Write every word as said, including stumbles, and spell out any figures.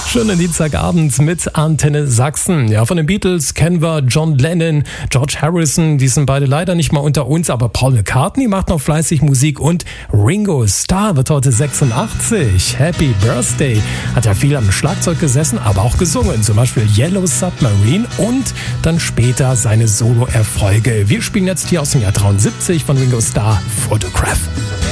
Schönen Dienstagabend mit Antenne Sachsen. Ja, von den Beatles kennen wir John Lennon, George Harrison, die sind beide leider nicht mal unter uns, aber Paul McCartney macht noch fleißig Musik und Ringo Starr wird heute sechsundachtzig. Happy Birthday. Hat ja viel am Schlagzeug gesessen, aber auch gesungen, zum Beispiel Yellow Submarine und dann später seine Solo-Erfolge. Wir spielen jetzt hier aus dem Jahr dreiundsiebzig von Ringo Starr, Photograph.